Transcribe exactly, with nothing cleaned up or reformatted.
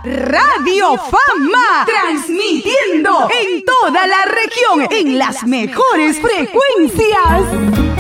Radio Fama, transmitiendo en toda la región en las mejores frecuencias.